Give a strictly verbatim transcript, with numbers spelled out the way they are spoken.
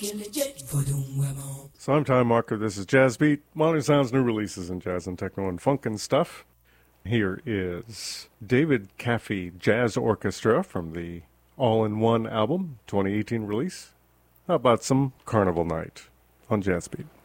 So I'm Time Marker. This is Jazz Beat. Modern Sounds, new releases in jazz and techno and funk and stuff. Here is David Caffey Jazz Orchestra from the All-in-One album, twenty eighteen release. How about some Carnival Night on Jazz Beat?